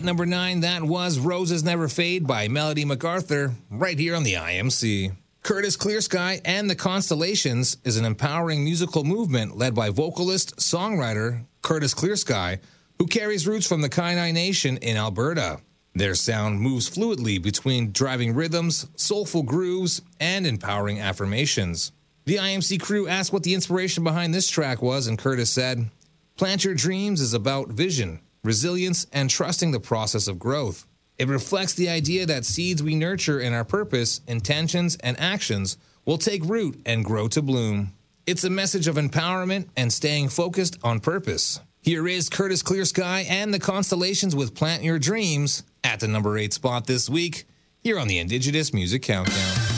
At number 9, that was Roses Never Fade by Melody MacArthur, right here on the IMC. Curtis Clearsky and the Constellations is an empowering musical movement led by vocalist-songwriter Curtis Clearsky, who carries roots from the Kainai Nation in Alberta. Their sound moves fluidly between driving rhythms, soulful grooves, and empowering affirmations. The IMC crew asked what the inspiration behind this track was, and Curtis said, "Plant Your Dreams is about vision, resilience, and trusting the process of growth. It reflects the idea that seeds we nurture in our purpose, intentions, and actions will take root and grow to bloom. It's a message of empowerment and staying focused on purpose." Here is Curtis Clearsky and the Constellations with Plant Your Dreams at the number 8 spot this week, here on the Indigenous Music Countdown.